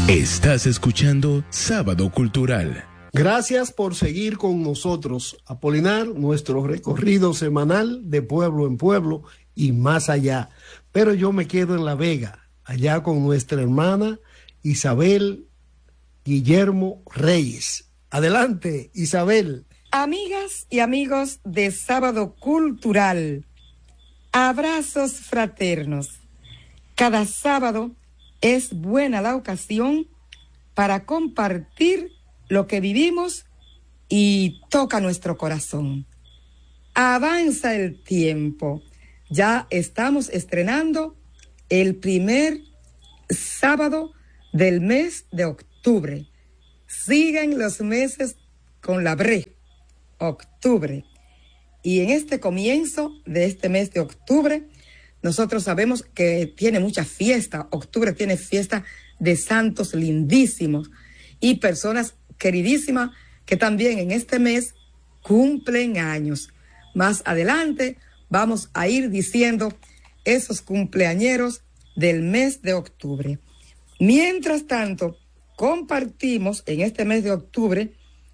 Estás escuchando Sábado Cultural. Gracias por seguir con nosotros, Apolinar, nuestro recorrido semanal de pueblo en pueblo y más allá. Pero yo me quedo en La Vega, allá con nuestra hermana Isabel Guillermo Reyes. Adelante, Isabel. Amigas y amigos de Sábado Cultural, abrazos fraternos. Cada sábado es buena la ocasión para compartir lo que vivimos y toca nuestro corazón. Avanza el tiempo. Ya estamos estrenando el primer sábado del mes de octubre. Siguen los meses con la bre, octubre. Y en este comienzo de este mes de octubre, nosotros sabemos que tiene mucha fiesta. Octubre tiene fiesta de santos lindísimos y personas queridísimas que también en este mes cumplen años. Más adelante vamos a ir diciendo esos cumpleañeros del mes de octubre. Mientras tanto, compartimos en este mes de octubre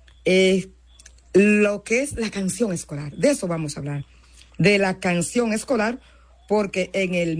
lo que es la canción escolar. De eso vamos a hablar, de la canción escolar, porque en el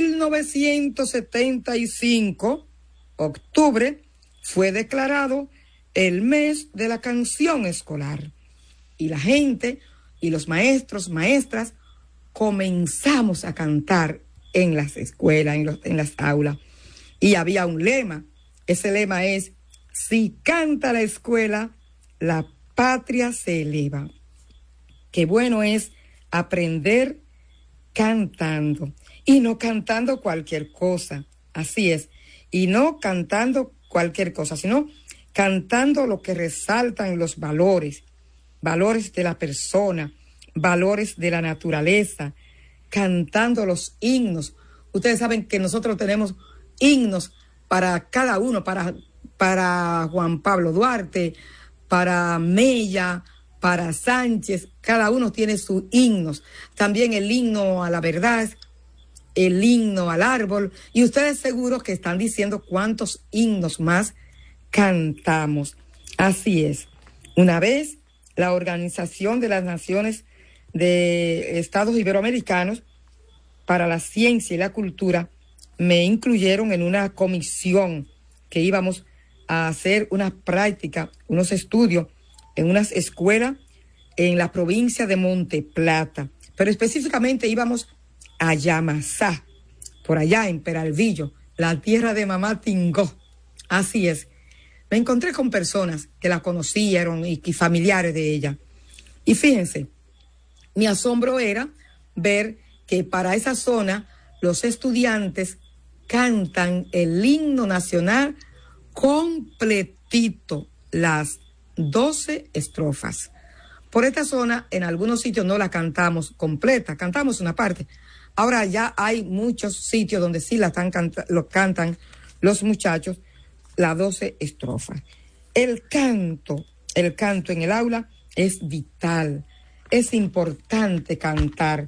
1975, octubre, fue declarado el mes de la canción escolar. Y la gente y los maestros, maestras, comenzamos a cantar en las escuelas, en las aulas. Y había un lema. Ese lema es: si canta la escuela, la patria se eleva. Qué bueno es aprender cantando, y no cantando cualquier cosa, así es, y no cantando cualquier cosa, sino cantando lo que resaltan los valores, valores de la persona, valores de la naturaleza, cantando los himnos. Ustedes saben que nosotros tenemos himnos para cada uno, para Juan Pablo Duarte, para Mella, para Sánchez, cada uno tiene sus himnos. También el himno a la verdad, el himno al árbol, y ustedes seguros que están diciendo cuántos himnos más cantamos. Así es. Una vez, la Organización de las Naciones de Estados Iberoamericanos para la Ciencia y la Cultura me incluyeron en una comisión que íbamos a hacer una práctica, unos estudios en unas escuelas en la provincia de Monte Plata, pero específicamente íbamos a Yamasá, por allá en Peralvillo, la tierra de Mamá Tingó. Así es. Me encontré con personas que la conocieron y familiares de ella. Y fíjense, mi asombro era ver que para esa zona los estudiantes cantan el himno nacional completito, las 12 estrofas. Por esta zona, en algunos sitios no la cantamos completa, cantamos una parte. Ahora ya hay muchos sitios donde sí lo cantan los muchachos, las 12 estrofas. El canto en el aula es vital, es importante cantar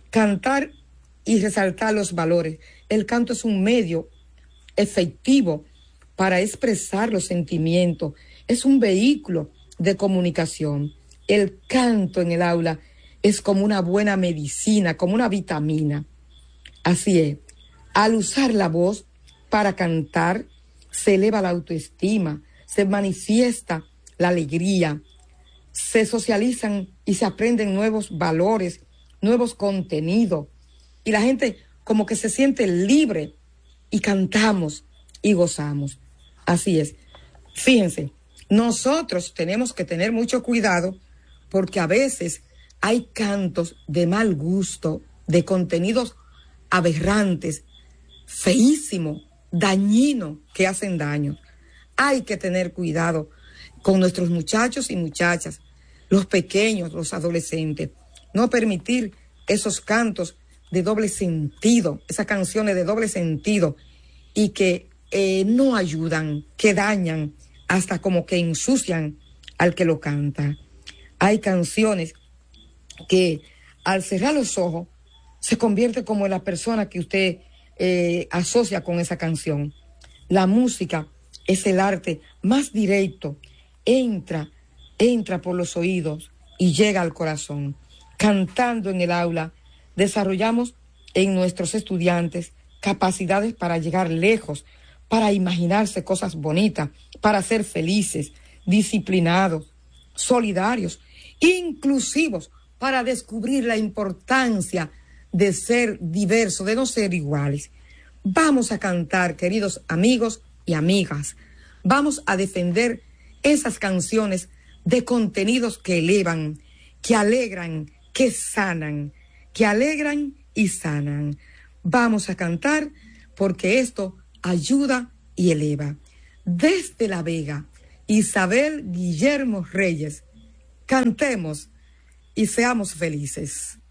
y resaltar los valores. El canto es un medio efectivo para expresar los sentimientos, es un vehículo de comunicación. El canto en el aula es como una buena medicina, como una vitamina. Así es, al usar la voz para cantar, se eleva la autoestima, se manifiesta la alegría, se socializan y se aprenden nuevos valores, nuevos contenidos, y la gente como que se siente libre y cantamos y gozamos. Así es. Fíjense, nosotros tenemos que tener mucho cuidado porque a veces hay cantos de mal gusto, de contenidos aberrantes, feísimos, dañinos, que hacen daño. Hay que tener cuidado con nuestros muchachos y muchachas, los pequeños, los adolescentes. No permitir esos cantos de doble sentido, esas canciones de doble sentido, y que no ayudan, que dañan, hasta como que ensucian al que lo canta. Hay canciones que al cerrar los ojos se convierte como en la persona que usted asocia con esa canción. La música Es el arte más directo. Entra por los oídos y llega al corazón. Cantando en el aula, desarrollamos en nuestros estudiantes capacidades para llegar lejos, para imaginarse cosas bonitas, para ser felices, disciplinados, solidarios, inclusivos, para descubrir la importancia de ser diversos, de no ser iguales. Vamos a cantar, queridos amigos y amigas. Vamos a defender esas canciones de contenidos que elevan, que alegran, que sanan, que alegran y sanan. Vamos a cantar porque esto ayuda y eleva. Desde La Vega, Isabel Guillermo Reyes, cantemos y seamos felices.